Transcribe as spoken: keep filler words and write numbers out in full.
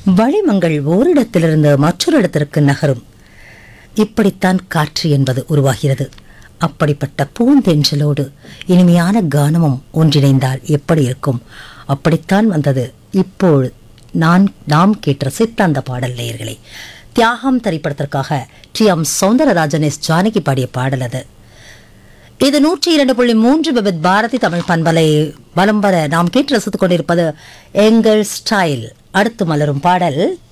வளிமங்கள் ஓரிடத்திலிருந்து மற்றொரு இடத்திற்கு நகரும். இப்படித்தான் காற்று என்பது உருவாகிறது. அப்படிப்பட்ட பூந்தென்றலோடு இனிமையான கானமும் ஒன்றிணைந்தால் எப்படி இருக்கும்? அப்படித்தான் வந்தது இப்போது நான் நாம் கேட்ட சித்தாந்த பாடல் நேயர்களே. தியாகம் திரைப்படத்திற்காக D M Soundararajan S Janaki பாடிய பாடல் அது. இது நூற்றி இரண்டு புள்ளி மூன்று விபத் பாரதி தமிழ் பண்பலை வலம் வர நாம் கேட்டு ரசித்துக் கொண்டிருப்பது எங்கள் ஸ்டைல். அடுத்து மலரும் பாடல்